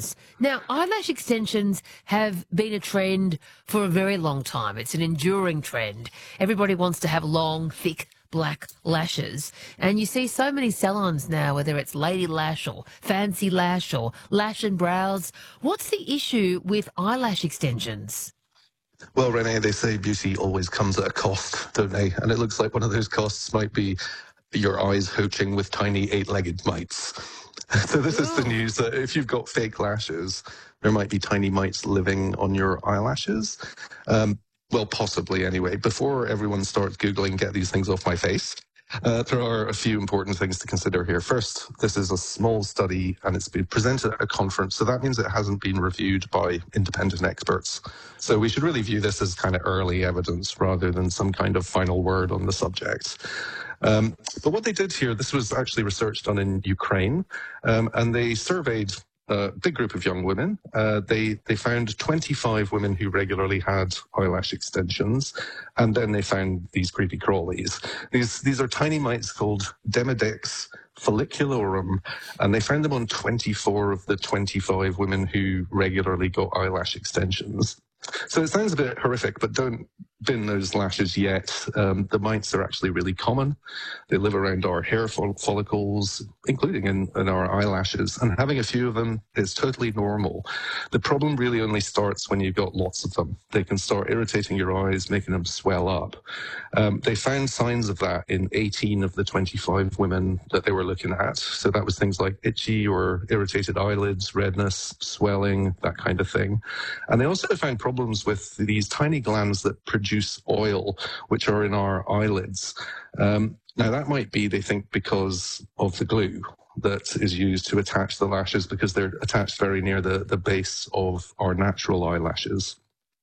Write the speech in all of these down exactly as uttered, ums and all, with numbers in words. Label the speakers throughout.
Speaker 1: extensions. Now, eyelash extensions have been a trend for a very long time. It's an enduring trend. Everybody wants to have long, thick, black lashes. And you see so many salons now, whether it's Lady Lash or Fancy Lash or Lash and Brows. What's the issue with eyelash extensions?
Speaker 2: Well, Renee, they say beauty always comes at a cost, don't they? And it looks like one of those costs might be your eyes hooching with tiny eight-legged mites. So this is the news that if you've got fake lashes, there might be tiny mites living on your eyelashes. Um, well, possibly anyway. Before everyone starts Googling, get these things off my face, uh, there are a few important things to consider here. First, this is a small study and it's been presented at a conference, so that means it hasn't been reviewed by independent experts. So we should really view this as kind of early evidence rather than some kind of final word on the subject. Um, but what they did here, this was actually research done in Ukraine, um, and they surveyed a big group of young women. Uh, they they found twenty-five women who regularly had eyelash extensions, and then they found these creepy crawlies. These these are tiny mites called Demodex folliculorum, and they found them on twenty-four of the twenty-five women who regularly got eyelash extensions. So it sounds a bit horrific, but don't bin those lashes yet. Um, the mites are actually really common. They live around our hair follicles, including in, in our eyelashes, and having a few of them is totally normal. The problem really only starts when you've got lots of them. They can start irritating your eyes, making them swell up. Um, they found signs of that in eighteen of the twenty-five women that they were looking at. So that was things like itchy or irritated eyelids, redness, swelling, that kind of thing. And they also found problems with these tiny glands that produce oil, which are in our eyelids. Um, now, that might be, they think, because of the glue that is used to attach the lashes, because they're attached very near the, the base of our natural eyelashes.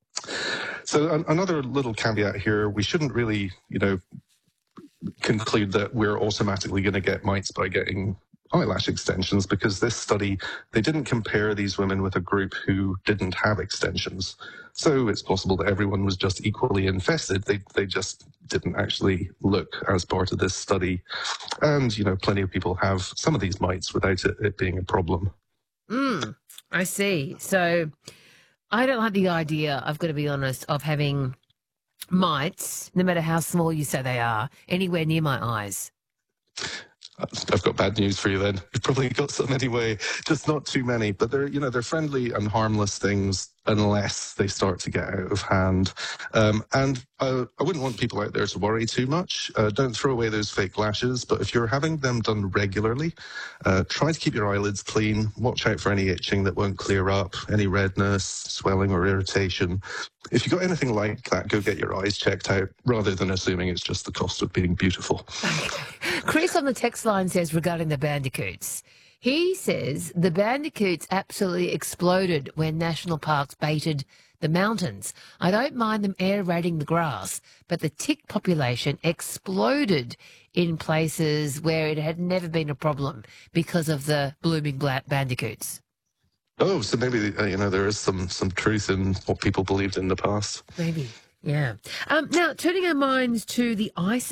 Speaker 2: So an, another little caveat here, we shouldn't really, you know, conclude that we're automatically going to get mites by getting eyelash extensions, because this study, they didn't compare these women with a group who didn't have extensions. So it's possible that everyone was just equally infested. They they just didn't actually look as part of this study. And, you know, plenty of people have some of these mites without it, it being a problem.
Speaker 1: Mm, I see. So I don't like the idea, I've got to be honest, of having mites, no matter how small you say they are, anywhere near my eyes.
Speaker 2: I've got bad news for you then. You've probably got some anyway, just not too many. But they're, you know, they're friendly and harmless things unless they start to get out of hand. Um, and uh, I wouldn't want people out there to worry too much. Uh, don't throw away those fake lashes. But if you're having them done regularly, uh, try to keep your eyelids clean. Watch out for any itching that won't clear up, any redness, swelling or irritation. If you've got anything like that, go get your eyes checked out rather than assuming it's just the cost of being beautiful.
Speaker 1: Chris on the text line says regarding the bandicoots, he says the bandicoots absolutely exploded when national parks baited the mountains. I don't mind them aerating the grass, but the tick population exploded in places where it had never been a problem because of the blooming black bandicoots.
Speaker 2: Oh, so maybe, uh, you know, there is some, some truth in what people believed in the past.
Speaker 1: Maybe, yeah. Um, now, turning our minds to the Ice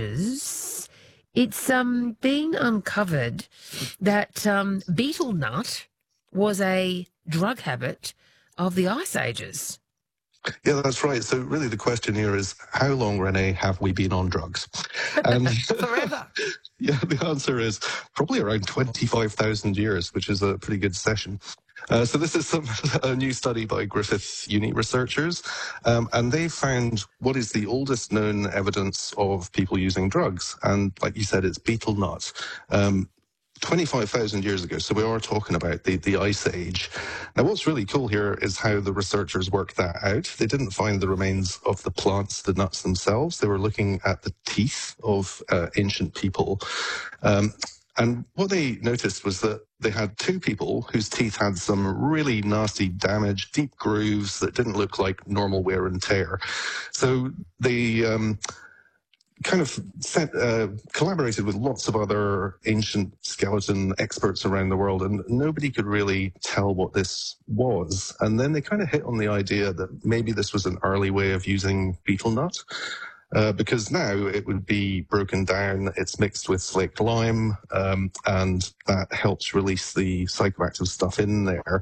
Speaker 1: Ages, it's um, been uncovered that um, betel nut was a drug habit of the Ice Ages.
Speaker 2: Yeah, that's right. So really the question here is, how long, Renee, have we been on drugs? And
Speaker 1: Forever.
Speaker 2: Yeah, the answer is probably around twenty-five thousand years, which is a pretty good session. Uh, so this is some, a new study by Griffith Uni researchers, um, and they found what is the oldest known evidence of people using drugs. And like you said, it's betel nut. Um, twenty-five thousand years ago, so we are talking about the, the Ice Age. Now, what's really cool here is how the researchers worked that out. They didn't find the remains of the plants, the nuts themselves. They were looking at the teeth of uh, ancient people. Um, and what they noticed was that they had two people whose teeth had some really nasty damage, deep grooves that didn't look like normal wear and tear. So they... Um, kind of set, uh, collaborated with lots of other ancient skeleton experts around the world, and nobody could really tell what this was. And then they kind of hit on the idea that maybe this was an early way of using betel nut, uh, because now it would be broken down, it's mixed with slaked lime, um, and that helps release the psychoactive stuff in there.